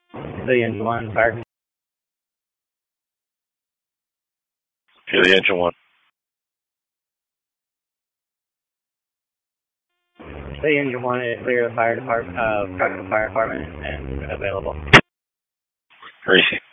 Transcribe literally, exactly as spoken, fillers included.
The engine one, fire. Yeah, the engine one. The engine one is clear. The fire department, uh, fire department, and available. Gracie.